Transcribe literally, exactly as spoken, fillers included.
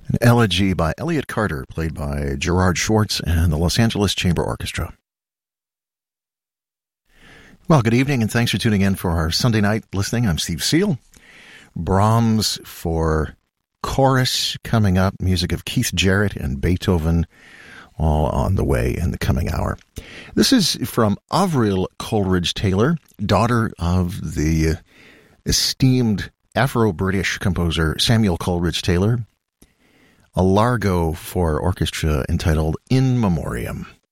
An elegy by Elliott Carter, played by Gerard Schwartz and the Los Angeles Chamber Orchestra. Well, good evening, and thanks for tuning in for our Sunday night listening. I'm Steve Seal. Brahms for chorus coming up, music of Keith Jarrett and Beethoven, all on the way in the coming hour. This is from Avril Coleridge-Taylor, daughter of the esteemed Afro-British composer Samuel Coleridge-Taylor, a largo for orchestra entitled In Memoriam.